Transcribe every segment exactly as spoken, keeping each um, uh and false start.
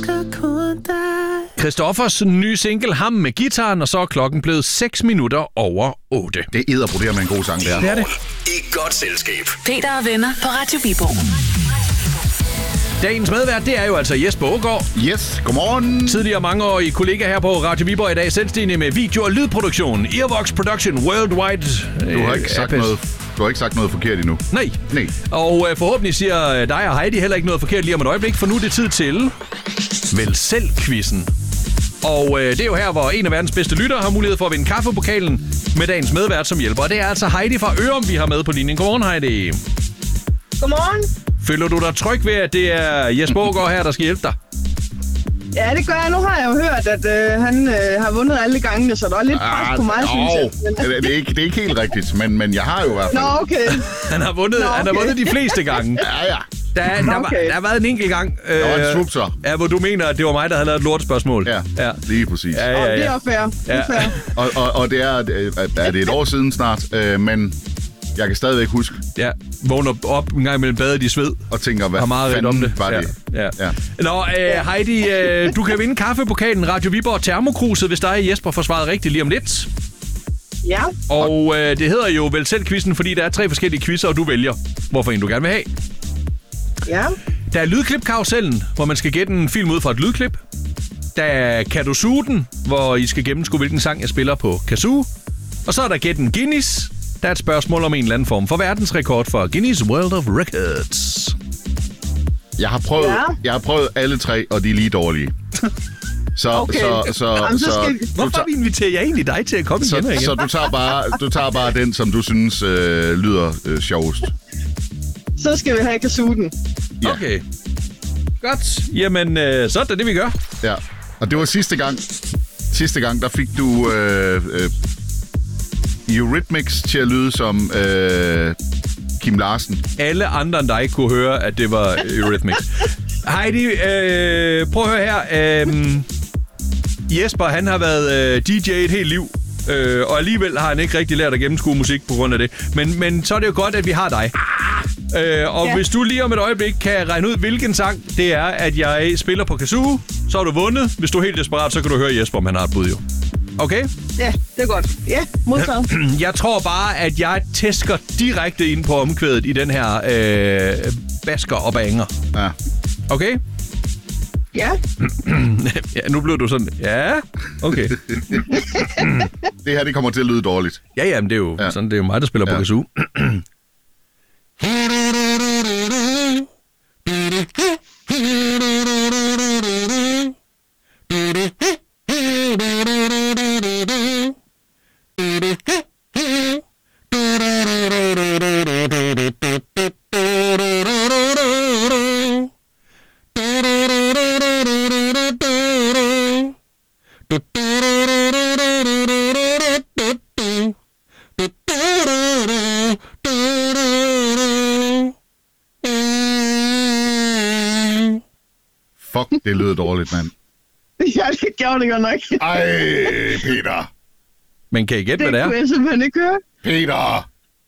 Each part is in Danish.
Christoffers nye single Ham med gitaren, og så er klokken blevet seks minutter over otte. Det er edderbruderer med en god sang, der. Det er det. I godt selskab. Peter og venner på Radio Viborg. Dagens medvært, det er jo altså Jesper Aagaard. Yes, godmorgen. Tidligere mangeårig kollega her på Radio Viborg, i dag selvstændig med video- og lydproduktion. Earvox Production Worldwide. Du har ikke sagt noget, du har ikke sagt noget forkert endnu. Nej. Nej. Og øh, forhåbentlig siger dig og Heidi heller ikke noget forkert lige om et øjeblik, for nu er det tid til Vel Selv-quizzen. Og øh, det er jo her, hvor en af verdens bedste lyttere har mulighed for at vinde kaffepokalen med dagens medvært som hjælper. Og det er altså Heidi fra Ørum, vi har med på linjen. Godmorgen, Heidi. Godmorgen. Føler du dig tryg ved, at det er Jesper Aagaard her, der skal hjælpe dig? Ja, det gør jeg. Nu har jeg jo hørt, at øh, han øh, har vundet alle gangene, så der er lidt pres på mig, ah, synes jeg. Men, det, er ikke, det er ikke helt rigtigt, men, men jeg har jo i hvert fald... Nå, okay. Han har vundet, Nå, okay. han har vundet de fleste gange. Ja, ja. Der, er, der, Okay. var, der har været en enkelt gang, øh, Der var et svup så. ja, hvor du mener, at det var mig, der havde lavet et lortespørgsmål. Ja, ja. lige præcis. Ja, Og ja, det er ja. også fair. Det er Ja. fair. Og, og, og det er, er det et år siden snart, øh, men jeg kan stadigvæk huske ja. Vågner op en gang mellem badet i sved. og tænker, hvad Har meget ret om fanden det. var ja. det? Ja. Ja. Nå, øh, Heidi, øh, du kan vinde kaffepokalen Radio Viborg Termokruset, hvis dig, Jesper, får svaret rigtigt lige om lidt. Ja. Og øh, det hedder jo Vel Selv-quizzen, fordi der er tre forskellige quizzer, og du vælger, hvorfor en du gerne vil have. Ja. Der er lydklip-karusellen, hvor man skal gætte en film ud fra et lydklip. Der er Kan du suge den, hvor I skal gennemskue, hvilken sang jeg spiller på kazoo. Og så er der Gætten Guinness. Der er et spørgsmål om en eller anden form for verdensrekord for Guinness World of Records. Jeg har prøvet, Ja. jeg har prøvet alle tre, og de er lige dårlige. Så, Okay. så, så, Jamen, så så, skal vi- du Hvorfor tager, inviterer jeg egentlig dig til at komme igen og så, igen? så du tager bare, du tager bare den, som du synes øh, lyder øh, sjovest. Så skal vi have kasuten. Ja. Okay. Godt. Jamen, øh, så er det det, vi gør. Ja. Og det var sidste gang. Sidste gang, der fik du øh, øh, Eurythmics til at lyde som øh, Kim Larsen. Alle andre end dig kunne høre, at det var Eurythmics. Heidi, øh, prøv at høre her. Øh, Jesper, han har været øh, D J et helt liv. Øh, og alligevel har han ikke rigtig lært at gennemskue musik på grund af det. Men, men så er det jo godt, at vi har dig. Øh, og ja. Hvis du lige om et øjeblik kan regne ud, hvilken sang det er, at jeg spiller på kazoo, så har du vundet. Hvis du er helt desperat, så kan du høre Jesper, om han har et bud jo. Okay? Ja, det er godt. Ja, modtaget. Jeg tror bare, at jeg tæsker direkte ind på omkvædet i den her øh, basker og banger. Ja. Okay? Ja. Ja, nu blev du sådan, ja, okay. Det her, det kommer til at lyde dårligt. Ja, jamen, det er jo, Ja. sådan, det er jo mig, der spiller Ja. på kazoo. Fuck, det lyder dårligt, mand. Ja, det gjorde det godt nok. Ej, Peter. Men kan I gætte, hvad Det det kunne er? jeg simpelthen ikke høre. Peter.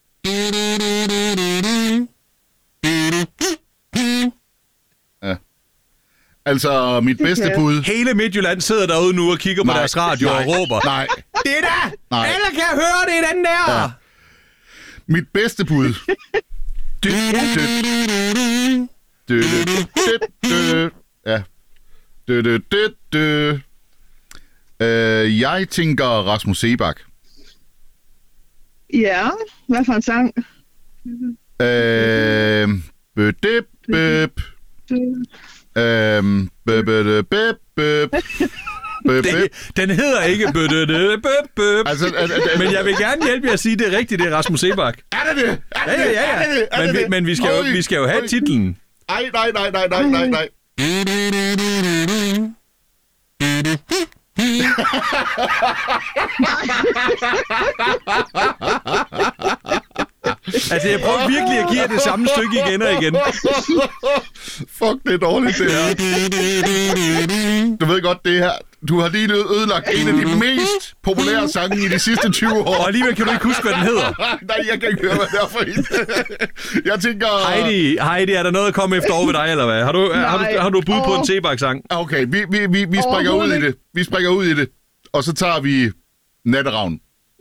Ja. Altså, mit bedste kan- bud... Hele Midtjylland sidder derude nu og kigger på Nej, deres radio nej, og råber. Nej, Det er da! Nej. Alle kan høre det i den der! Ja. mit bedste bud... Dy, dy, dy, dy, dy, dy. Ja. Dy, dy, dy, dy. Øh, jeg tænker Rasmus Seebach. Ja, hvad for en sang? Øh, bødip, bøp. Øhm, bøp, bøp, bøp, bøp. Bøp, Det, bøp. den hedder ikke bøp, bøp, bøp. Altså, er, er, Men jeg vil gerne hjælpe jer at sige, det er rigtigt, det er Rasmus Seebach. er det det? Er Ja, det ja, ja, det? Er det det? ja. Er Men, det vi, det? men vi, skal jo, Øj, vi skal jo have øj. titlen. Ej, nej, nej, nej, nej, nej, nej. Altså, jeg prøver virkelig at give jer det samme stykke igen og igen. Fuck, det er dårligt, det her. Du ved godt, det her... du har lige ødelagt en af de mest populære sange i de sidste tyve år. Og alligevel kan du ikke huske, hvad den hedder. Nej, jeg kan ikke høre, hvad det er for en. Jeg tænker... Heidi, Heidi, er der noget at komme efter over ved dig, eller hvad? Har du, har du, har du bud på en Sebak-sang? Okay, vi, vi, vi, vi springer ud i det. Vi springer ud i det. Og så tager vi Natteravn.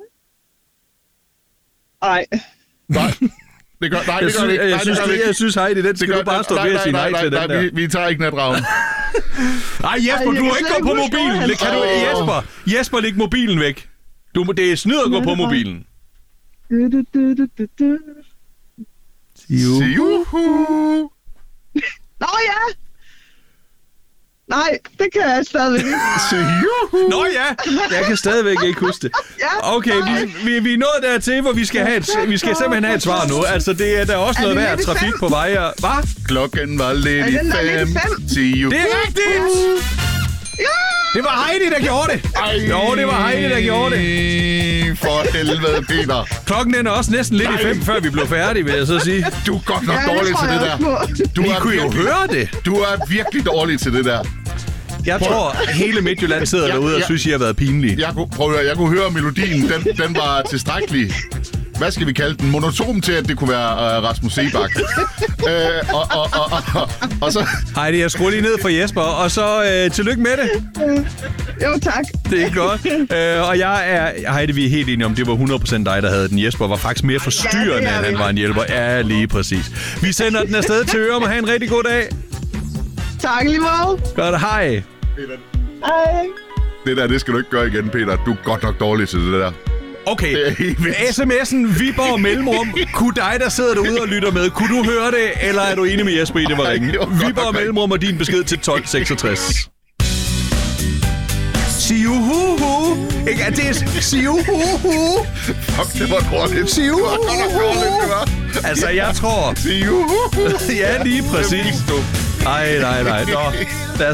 Nej. Nej. Det gør, nej, det gør det ikke. Nej, jeg, synes, det gør det ikke. jeg synes, Heidi, den skal gør, du bare stå nej, ved at sige nej, nej, nej til nej, den nej, der. vi, vi tager ikke Natteravn. Ej, Jesper, du må ikke gå på mobilen. Det kan du ikke. Jesper, Jesper, læg mobilen væk. Du, må- det er snyd at gå på mobilen. Juhu. Nå ja! Nej, det kan jeg stadigvæk ikke. Juhu. Nå ja, jeg kan stadigvæk ikke huske det. Ja, Okay, vi, vi, vi er nået dertil, hvor vi skal, have et, vi skal simpelthen have et svar nu. Altså, det er der er også Er noget det værd lidt i trafik fem? på vej. og- Hvad? Klokken var lidt i Er den der lidt i fem. fem? Til juhu. Det er rigtigt! Det var Heidi, der gjorde det. Ej. Jo, det var Heidi, der gjorde det. For helvede, Peter. Klokken den er også næsten lidt i fem, før vi blev færdige, vil jeg så sige. Du er godt nok Ja, det dårlig tror til det jeg der. også Du Vi er kunne jo virkelig- høre det. Du er virkelig dårlig til det der. Jeg tror, hele Midtjylland sidder Ja, derude og ja. synes, I har været pinlige. Jeg kunne, prøv at høre, jeg kunne høre melodien. Den, den var tilstrækkelig. Hvad skal vi kalde den? Monotom til, at det kunne være uh, Rasmus Sebak. øh, og, og, og, og, og så... Heidi, jeg skruer lige ned for Jesper, og så øh, tillykke med det. Jo, tak. Det er godt. Øh, og jeg er... Heidi, vi er helt enige om, det var hundrede procent dig, der havde den. Jesper var faktisk mere forstyrrende, Ja, det er end han vi. var en hjælper. Ja, lige præcis. Vi sender den afsted til Ørum, og have en rigtig god dag. Tak lige meget. Godt, hej. Hej. Det der, det skal du ikke gøre igen, Peter. Du er godt nok dårlig til det der. Okay, Det er helt vildt. sms'en Viborg Mellemrum. Kunne dig, der sidder derude og lytter med, kunne du høre det, eller er du enig med Jesper i, det var Ej, ringen? det var godt Viborg nok Mellemrum og din besked til tolv seksogtres. Siuhuhu. Ikke, at det er siuhuhu. Fuck, det var dårligt. Siuhuhu. Det var godt nok dårligt, det var. Altså, jeg tror... Juhu. Ja, lige præcis. Det vidste du. Nej, nej, nej. Nå, lad os